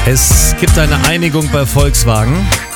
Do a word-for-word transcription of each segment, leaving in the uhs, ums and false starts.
Es gibt eine Einigung bei Volkswagen.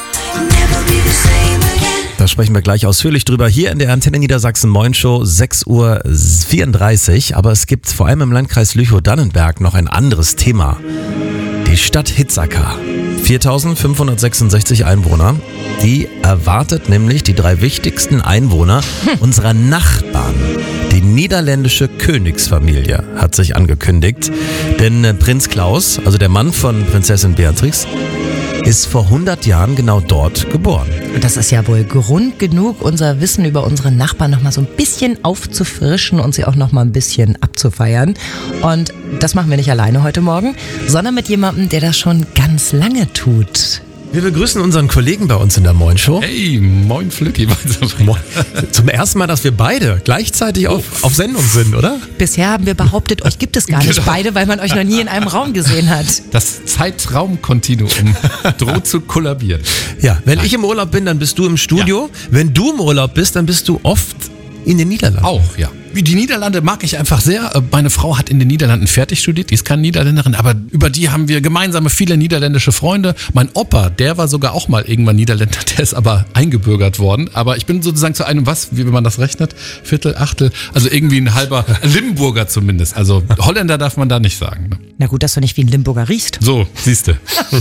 Da sprechen wir gleich ausführlich drüber. Hier in der Antenne Niedersachsen Moin Show, sechs Uhr vierunddreißig. Aber es gibt vor allem im Landkreis Lüchow-Dannenberg noch ein anderes Thema. Die Stadt Hitzacker. viertausendfünfhundertsechsundsechzig Einwohner. Die erwartet nämlich die drei wichtigsten Einwohner unserer Nachbarn. Die niederländische Königsfamilie hat sich angekündigt. Denn äh, Prinz Klaus, also der Mann von Prinzessin Beatrix, ist vor hundert Jahren genau dort geboren. Das ist ja wohl Grund genug, unser Wissen über unsere Nachbarn noch mal so ein bisschen aufzufrischen und sie auch noch mal ein bisschen abzufeiern. Und das machen wir nicht alleine heute Morgen, sondern mit jemandem, der das schon ganz lange tut. Wir begrüßen unseren Kollegen bei uns in der Moin Show. Hey, moin Flücki. Zum ersten Mal, dass wir beide gleichzeitig auf, oh. auf Sendung sind, oder? Bisher haben wir behauptet, euch gibt es gar nicht Genau. beide, weil man euch noch nie in einem Raum gesehen hat. Das Zeitraumkontinuum droht zu kollabieren. Ja, wenn ich im Urlaub bin, dann bist du im Studio. Ja. Wenn du im Urlaub bist, dann bist du oft in den Niederlanden. Auch, ja. Die Niederlande mag ich einfach sehr. Meine Frau hat in den Niederlanden fertig studiert, die ist keine Niederländerin, aber über die haben wir gemeinsame viele niederländische Freunde. Mein Opa, der war sogar auch mal irgendwann Niederländer, der ist aber eingebürgert worden. Aber ich bin sozusagen zu einem, was, wie man das rechnet, Viertel, Achtel, also irgendwie ein halber Limburger zumindest. Also Holländer darf man da nicht sagen. Ne? Na gut, dass du nicht wie ein Limburger riechst. So, siehste.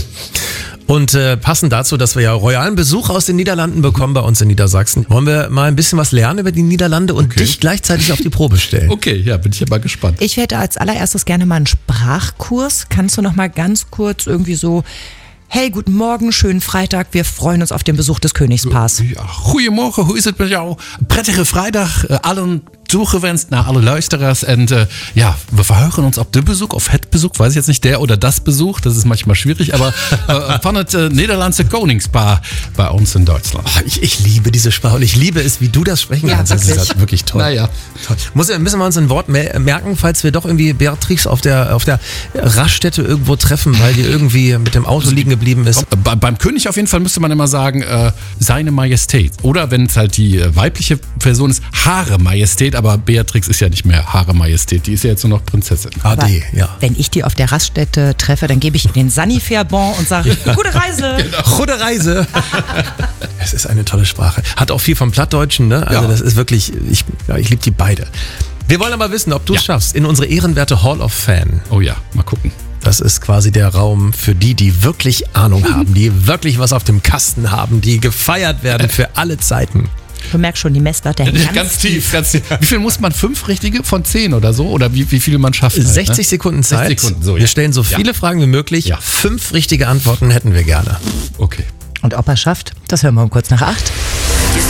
Und äh, passend dazu, dass wir ja royalen Besuch aus den Niederlanden bekommen bei uns in Niedersachsen, wollen wir mal ein bisschen was lernen über die Niederlande und Okay. dich gleichzeitig auf die Probe stellen. Okay, ja, bin ich ja mal gespannt. Ich hätte als allererstes gerne mal einen Sprachkurs. Kannst du noch mal ganz kurz irgendwie so: Hey, guten Morgen, schönen Freitag, wir freuen uns auf den Besuch des Königspaars. Ja, goedemorgen, hoe is het met jou? Prettige vrijdag, uh, allen toegewenst naar alle luisteraars. En uh, ja, wir verheugen uns auf den Besuch, auf het Besuch, weiß ich jetzt nicht, der oder das Besuch, das ist manchmal schwierig, aber uh, von het uh, Nederlandse Koningspaar bei uns in Deutschland. Oh, ich, ich liebe diese Sprache und ich liebe es, wie du das sprechen Ja, kannst. Das ist wirklich. halt wirklich toll. Naja. Toll. Muss, müssen wir uns ein Wort mer- merken, falls wir doch irgendwie Beatrix auf der, auf der Raststätte irgendwo treffen, weil die irgendwie mit dem Auto liegen geblieben ist. Be- beim König auf jeden Fall müsste man immer sagen, äh, seine Majestät. Oder wenn es halt die äh, weibliche Person ist, Haare Majestät, aber Beatrix ist ja nicht mehr Haare Majestät, die ist ja jetzt nur noch Prinzessin. A D, ja. Wenn ich die auf der Raststätte treffe, dann gebe ich ihnen den Sanifair-Bon und sage: Gute Reise! Gute Reise. Es ist eine tolle Sprache. Hat auch viel vom Plattdeutschen, ne? Also Ja. das ist wirklich, ich, ja, ich liebe die beide. Wir wollen aber wissen, ob du es Ja. schaffst, in unsere ehrenwerte Hall of Fame. Oh ja, mal gucken. Das ist quasi der Raum für die, die wirklich Ahnung haben, die wirklich was auf dem Kasten haben, die gefeiert werden für alle Zeiten. Du merkst schon, die Messlatte hängt ganz, Ganz tief, ganz tief. Wie viel muss man? Fünf richtige von zehn oder so? Oder wie, wie viele man schafft? halt, ne? sechzig Sekunden Zeit. sechzig Sekunden, so, ja. Wir stellen so Ja. viele Fragen wie möglich. Ja. Fünf richtige Antworten hätten wir gerne. Okay. Und ob er schafft, das hören wir um kurz nach acht.